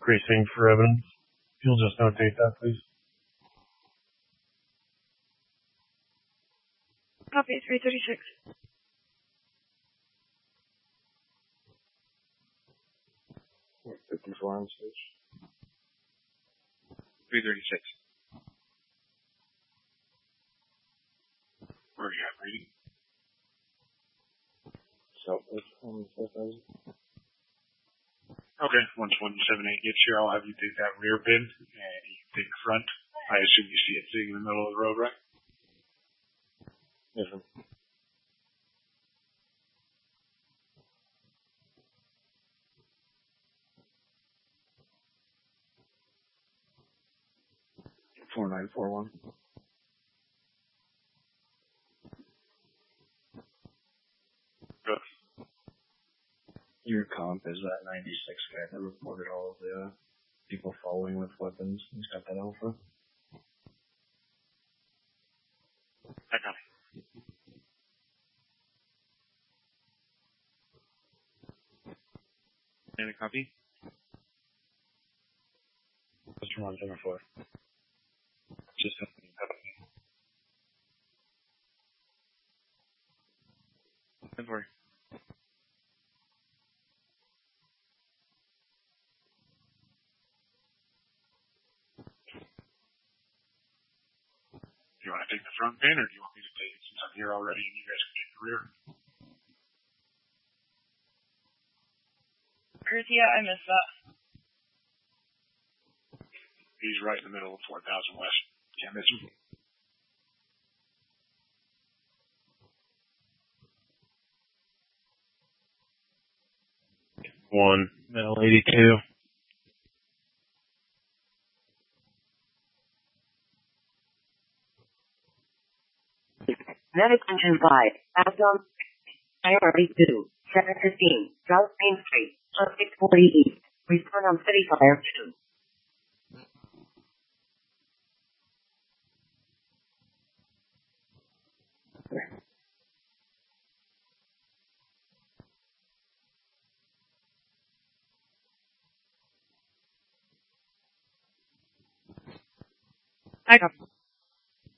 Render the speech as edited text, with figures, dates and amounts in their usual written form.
Precinct for evidence. If you'll just notate that, please. Copy, 336. We're 54 on stage. 336. Where are you at, reading? Southwest from 4,000. Okay, once 178 gets here, I'll have you take that rear bin, and you can take the front. I assume you see it sitting in the middle of the road, right? Yes, sir. $4941. Good. Your comp is that 96 guy that reported all of the people following with weapons. He's got that alpha. I got it. And a copy? Mr. 174. Just a Don't worry. Do you want to take the front bin, or do you want me to take it since I'm here already and you guys can take the rear? Curtia, I missed that. He's right in the middle of 4,000 West. Can't miss him. One, middle 82. Medic Engine 5, Abdom, Priority 2, 715, South Main Street, 640 East. Respond on City Fire 2. I got it.